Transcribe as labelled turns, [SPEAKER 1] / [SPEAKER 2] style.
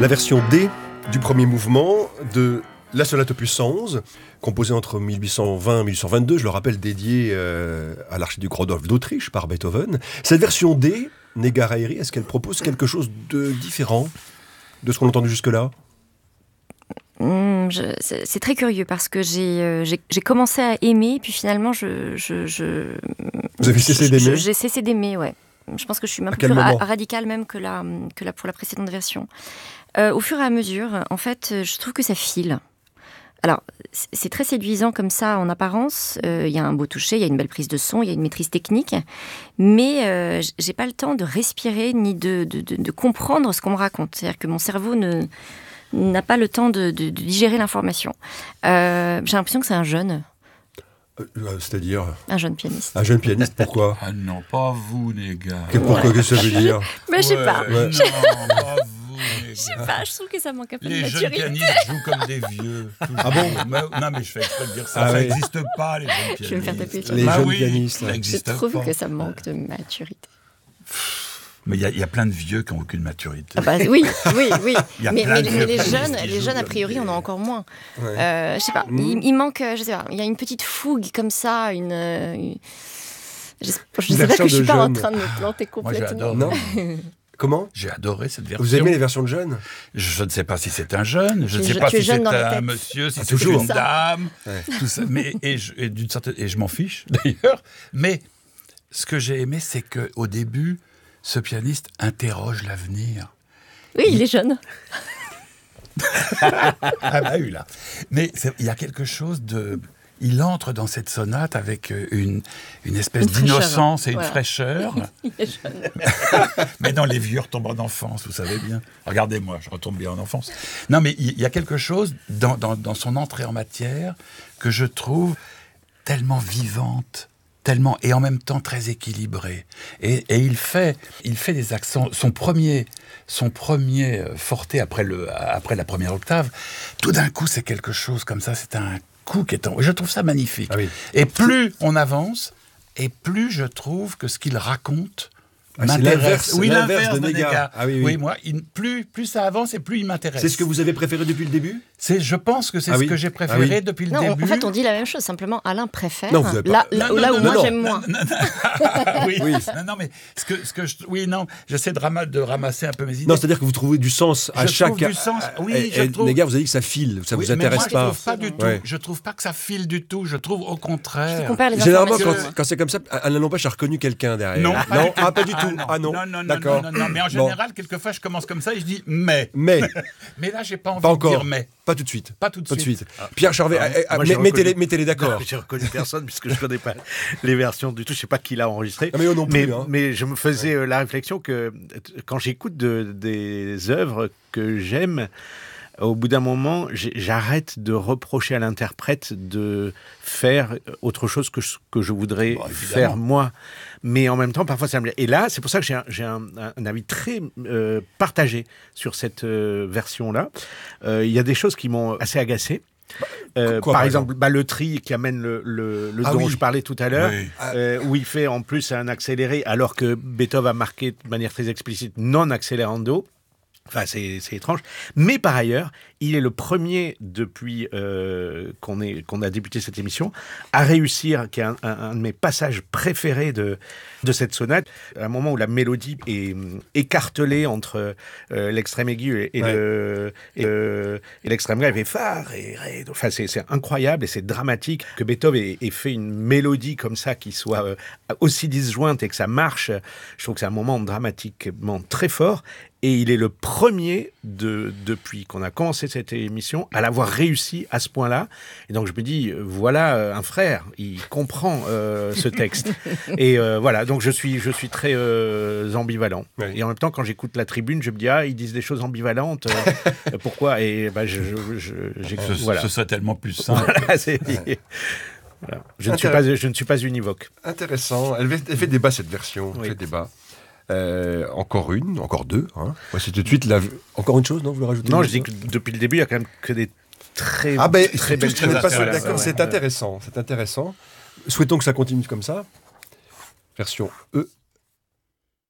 [SPEAKER 1] La version D du premier mouvement de la sonate opus 111, composée entre 1820 et 1822, je le rappelle, dédiée à l'archiduc Rodolphe d'Autriche par Beethoven. Cette version D, Negareiri, est-ce qu'elle propose quelque chose de différent de ce qu'on a entendu jusque-là ?
[SPEAKER 2] C'est très curieux parce que j'ai commencé à aimer, puis finalement
[SPEAKER 1] Vous avez cessé d'aimer ?
[SPEAKER 2] J'ai cessé d'aimer, ouais. Je pense que je suis un peu plus radicale même que pour la précédente version. Au fur et à mesure, en fait, je trouve que ça file. Alors, c'est très séduisant comme ça en apparence. Il y a un beau toucher, il y a une belle prise de son, il y a une maîtrise technique. Mais j'ai pas le temps de respirer ni de comprendre ce qu'on me raconte. C'est-à-dire que mon cerveau n'a pas le temps de digérer l'information. J'ai l'impression que c'est un jeune.
[SPEAKER 1] C'est-à-dire
[SPEAKER 2] un jeune pianiste.
[SPEAKER 1] Un jeune pianiste, pourquoi ?
[SPEAKER 3] Ah non, pas vous, les gars.
[SPEAKER 1] Pourquoi, qu'est-ce que ça veut dire ?
[SPEAKER 2] Mais je sais pas.
[SPEAKER 3] Non, pas vous, les
[SPEAKER 2] Je sais
[SPEAKER 3] gars.
[SPEAKER 2] pas, je trouve que ça manque un peu de
[SPEAKER 3] Les
[SPEAKER 2] maturité.
[SPEAKER 3] jeunes pianistes jouent comme des vieux.
[SPEAKER 1] Ah bon ?
[SPEAKER 3] Non, mais je fais exprès de dire ça.
[SPEAKER 1] Ah
[SPEAKER 3] Ça
[SPEAKER 1] oui.
[SPEAKER 3] n'existe pas, les jeunes pianistes.
[SPEAKER 2] Je vais me faire taper sur
[SPEAKER 1] les
[SPEAKER 3] Bah
[SPEAKER 1] jeunes
[SPEAKER 3] oui,
[SPEAKER 1] pianistes.
[SPEAKER 3] ça
[SPEAKER 1] Je
[SPEAKER 2] Je
[SPEAKER 3] n'existe
[SPEAKER 2] trouve
[SPEAKER 3] pas.
[SPEAKER 2] que ça manque de maturité.
[SPEAKER 3] Mais il y a plein de vieux qui n'ont aucune maturité.
[SPEAKER 2] Ah bah, oui.
[SPEAKER 3] Il y a
[SPEAKER 2] Mais
[SPEAKER 3] plein de
[SPEAKER 2] les
[SPEAKER 3] pianistes
[SPEAKER 2] jeunes,
[SPEAKER 3] qui
[SPEAKER 2] les
[SPEAKER 3] jouent
[SPEAKER 2] jeunes, a
[SPEAKER 3] comme
[SPEAKER 2] priori,
[SPEAKER 3] des-
[SPEAKER 2] on en a encore moins.
[SPEAKER 1] Ouais.
[SPEAKER 2] Je sais pas, il manque, je sais pas, il y a une petite fougue comme ça, je sais pas
[SPEAKER 1] version
[SPEAKER 2] que je suis
[SPEAKER 1] de
[SPEAKER 2] pas en
[SPEAKER 1] jeune.
[SPEAKER 2] train de me planter
[SPEAKER 3] Moi, j'ai
[SPEAKER 2] complètement.
[SPEAKER 3] adoré.
[SPEAKER 1] Non. Comment ?
[SPEAKER 3] J'ai adoré cette version.
[SPEAKER 1] Vous aimez les versions de jeunes ?
[SPEAKER 3] Je ne sais pas si c'est un jeune, je ne
[SPEAKER 2] Tu es
[SPEAKER 3] sais pas
[SPEAKER 2] tu es
[SPEAKER 3] si
[SPEAKER 2] jeune
[SPEAKER 3] c'est
[SPEAKER 2] dans la
[SPEAKER 3] un
[SPEAKER 2] tête.
[SPEAKER 3] monsieur, si c'est
[SPEAKER 1] toujours.
[SPEAKER 3] une
[SPEAKER 2] Ça.
[SPEAKER 3] dame,
[SPEAKER 1] Ouais.
[SPEAKER 3] tout ça. Mais, et je m'en fiche d'ailleurs. Mais ce que j'ai aimé, c'est qu'au début, ce pianiste interroge l'avenir.
[SPEAKER 2] Oui, il est jeune.
[SPEAKER 3] Ah bah oui, là. Mais il y a quelque chose de... Il entre dans cette sonate avec une espèce
[SPEAKER 2] Une fraîcheur.
[SPEAKER 3] d'innocence et une
[SPEAKER 2] Voilà.
[SPEAKER 3] fraîcheur.
[SPEAKER 2] Il est jeune.
[SPEAKER 3] Mais non, les vieux retombent en enfance, vous savez bien. Regardez-moi, je retombe bien en enfance. Non, mais il y a quelque chose dans son entrée en matière que je trouve tellement vivante, tellement et en même temps très équilibrée. Et il fait des accents. Son premier forté après la première octave, tout d'un coup, c'est quelque chose comme ça. C'est un coup qui est je trouve ça magnifique.
[SPEAKER 1] Ah oui.
[SPEAKER 3] Et plus on avance, et plus je trouve que ce qu'il raconte
[SPEAKER 1] Ah, c'est
[SPEAKER 3] m'intéresse.
[SPEAKER 1] l'inverse de Néga. Ah oui.
[SPEAKER 3] Moi, plus ça avance et plus il m'intéresse.
[SPEAKER 1] C'est ce que vous avez préféré depuis le début ?
[SPEAKER 3] Je pense que c'est
[SPEAKER 1] Ah
[SPEAKER 3] ce
[SPEAKER 1] oui.
[SPEAKER 3] que j'ai préféré
[SPEAKER 1] Ah oui.
[SPEAKER 3] depuis le
[SPEAKER 2] Non,
[SPEAKER 3] début.
[SPEAKER 2] en fait, on dit la même chose. Simplement, Alain préfère.
[SPEAKER 1] Non, vous avez pas-
[SPEAKER 2] Là
[SPEAKER 3] Non,
[SPEAKER 2] où
[SPEAKER 3] non,
[SPEAKER 2] moi
[SPEAKER 3] non,
[SPEAKER 2] j'aime moins.
[SPEAKER 3] oui.
[SPEAKER 1] Oui.
[SPEAKER 3] Non, mais j'essaie de ramasser un peu mes idées.
[SPEAKER 1] Non, c'est-à-dire que vous trouvez du sens à
[SPEAKER 3] Je
[SPEAKER 1] chaque...
[SPEAKER 3] trouve du sens. Oui,
[SPEAKER 1] Et
[SPEAKER 3] je trouve.
[SPEAKER 1] Néga, vous avez dit que ça file, ça
[SPEAKER 3] Oui,
[SPEAKER 1] vous
[SPEAKER 3] mais
[SPEAKER 1] intéresse
[SPEAKER 3] moi,
[SPEAKER 1] pas.
[SPEAKER 3] Je trouve pas du tout.
[SPEAKER 1] Ouais.
[SPEAKER 3] Je trouve pas que ça file du tout. Je trouve au
[SPEAKER 2] Je
[SPEAKER 3] contraire.
[SPEAKER 2] compare les
[SPEAKER 1] Généralement,
[SPEAKER 2] informations.
[SPEAKER 1] quand c'est comme ça, Alain Lampêche a reconnu quelqu'un derrière.
[SPEAKER 3] Non,
[SPEAKER 1] Pas du tout. Ah non,
[SPEAKER 3] non,
[SPEAKER 1] d'accord.
[SPEAKER 3] non. Mais en général, quelquefois, je commence comme ça et je dis mais.
[SPEAKER 1] Mais,
[SPEAKER 3] Mais là, j'ai pas envie
[SPEAKER 1] pas
[SPEAKER 3] de
[SPEAKER 1] encore.
[SPEAKER 3] dire mais.
[SPEAKER 1] Pas tout de suite.
[SPEAKER 3] Pas tout de
[SPEAKER 1] Pas de
[SPEAKER 3] suite.
[SPEAKER 1] suite. Pierre Charvet,
[SPEAKER 4] Moi, j'ai
[SPEAKER 1] mettez-les d'accord.
[SPEAKER 4] Non, j'ai reconnu personne puisque je ne connais pas les versions du tout. Je ne sais pas qui l'a enregistré.
[SPEAKER 1] Ah, mais eux non plus, hein.
[SPEAKER 4] Mais je me faisais la réflexion que quand j'écoute des œuvres que j'aime, au bout d'un moment, j'arrête de reprocher à l'interprète de faire autre chose que je voudrais
[SPEAKER 3] Bon, évidemment.
[SPEAKER 4] faire moi. Mais en même temps, parfois, ça me plaît. Et là, c'est pour ça que j'ai un avis très partagé sur cette version-là. Il y a des choses qui m'ont assez agacé.
[SPEAKER 1] Quoi,
[SPEAKER 4] par
[SPEAKER 1] par
[SPEAKER 4] exemple, le tri qui amène le
[SPEAKER 1] Ah
[SPEAKER 4] dont
[SPEAKER 1] oui.
[SPEAKER 4] je parlais tout à l'heure,
[SPEAKER 3] Oui.
[SPEAKER 4] où il fait en plus un accéléré, alors que Beethoven a marqué de manière très explicite non accélérando. Enfin, c'est étrange. Mais par ailleurs, il est le premier depuis qu'on a débuté cette émission à réussir, qui est un de mes passages préférés de cette sonate, à un moment où la mélodie est écartelée entre l'extrême aigu et l'extrême grave, et fa, ré, ré. Enfin, c'est incroyable et c'est dramatique que Beethoven ait fait une mélodie comme ça qui soit aussi disjointe et que ça marche. Je trouve que c'est un moment dramatiquement très fort. Et il est le premier depuis qu'on a commencé cette émission à l'avoir réussi à ce point-là. Et donc je me dis, voilà un frère, il comprend ce texte. Et voilà, donc je suis très ambivalent.
[SPEAKER 1] Oui.
[SPEAKER 4] Et en même temps, quand j'écoute la tribune, je me dis, ils disent des choses ambivalentes. Pourquoi ? Et j'écoute. Voilà.
[SPEAKER 3] Ce serait tellement plus simple.
[SPEAKER 4] Voilà, voilà. Je ne suis pas univoque.
[SPEAKER 1] Intéressant. Elle fait débat, cette version. Elle
[SPEAKER 4] Oui.
[SPEAKER 1] fait débat. Encore deux. Hein. Voici tout de suite encore une chose, non ? Vous le rajoutez ?
[SPEAKER 4] Non, je dis que depuis le début, il y a quand même que des très,
[SPEAKER 1] Ah ben,
[SPEAKER 4] très belles
[SPEAKER 1] je ne suis pas
[SPEAKER 4] choses.
[SPEAKER 1] d'accord. C'est intéressant. Souhaitons que ça continue comme ça. Version E.